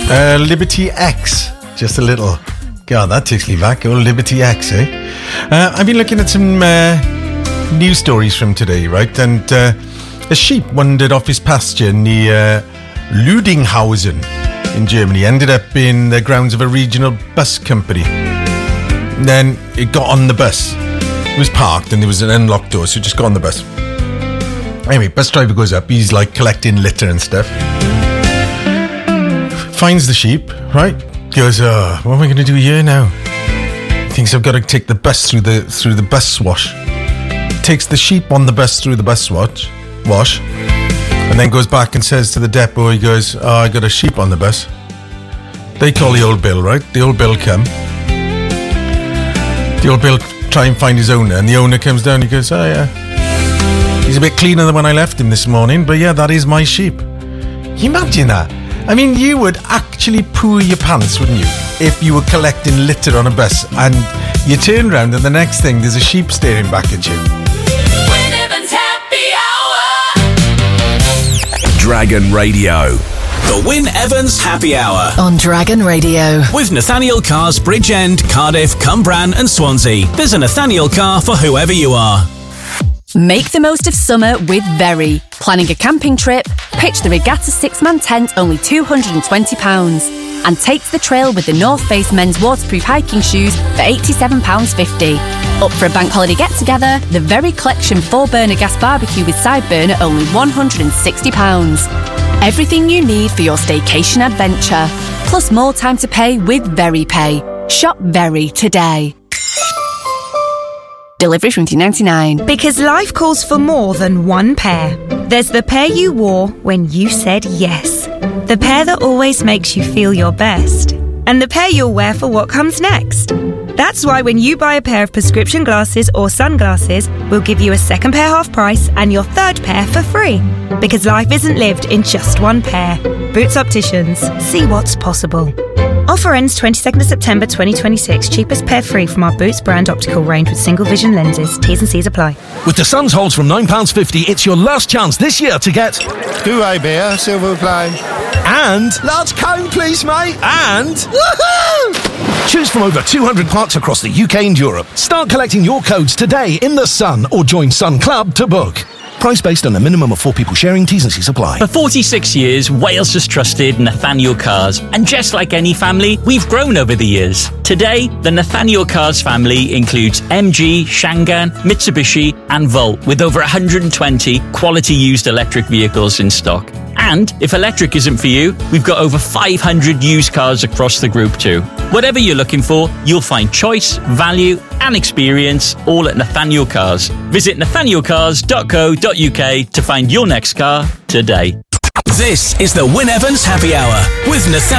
Liberty X. Just a little. God, that takes me back. Old Liberty X, eh? I've been looking at some news stories from today, right? And a sheep wandered off his pasture near Lüdinghausen in Germany. Ended up in the grounds of a regional bus company. And then it got on the bus. It was parked and there was an unlocked door, so it just got on the bus. Anyway, bus driver goes up. He's like collecting litter and stuff. Finds the sheep, right? Goes, what am I going to do here now? Thinks I've got to take the bus through the bus wash. Takes the sheep on the bus through the bus wash, and then goes back and says to the depot, he goes, I got a sheep on the bus. They call the old Bill, right? The old Bill come. The old Bill try and find his owner, and the owner comes down, he goes, oh yeah, he's a bit cleaner than when I left him this morning, but yeah, that is my sheep. Can you imagine that? I mean, you would actually poo your pants, wouldn't you? If you were collecting litter on a bus and you turn around and the next thing there's a sheep staring back at you. Win Evans Happy Hour. Dragon Radio. The Win Evans Happy Hour. On Dragon Radio. With Nathaniel Cars, Bridgend, Cardiff, Cumbran and Swansea. There's a Nathaniel car for whoever you are. Make the most of summer with Very. Planning a camping trip? Pitch the Regatta 6-man tent, only £220. And take the trail with the North Face men's waterproof hiking shoes for £87.50. Up for a bank holiday get-together? The Very Collection 4-burner gas barbecue with side burner, only £160. Everything you need for your staycation adventure. Plus more time to pay with Very Pay. Shop Very today. Delivery from $2.99. Because life calls for more than one pair. There's the pair you wore when you said yes. The pair that always makes you feel your best. And the pair you'll wear for what comes next. That's why when you buy a pair of prescription glasses or sunglasses, we'll give you a second pair half price and your third pair for free. Because life isn't lived in just one pair. Boots Opticians. See what's possible. Offer ends 22nd of September 2026. Cheapest pair free from our Boots brand optical range with single vision lenses. T's and C's apply. With the Suns holds from £9.50, it's your last chance this year to get Douai beer, silver play. And Large cone, please, mate. And Woohoo! choose from over 200 parks across the UK and Europe. Start collecting your codes today in the Sun or join Sun Club to book. Price based on a minimum of 4 people sharing. T's and C's apply. For 46 years, Wales has trusted Nathaniel Cars. And just like any family, we've grown over the years. Today, the Nathaniel Cars family includes MG, Shangan, Mitsubishi and Volt, with over 120 quality used electric vehicles in stock. And if electric isn't for you, we've got over 500 used cars across the group too. Whatever you're looking for, you'll find choice, value and experience all at Nathaniel Cars. Visit nathanielcars.co.uk to find your next car today. This is the Win Evans Happy Hour with Nathaniel.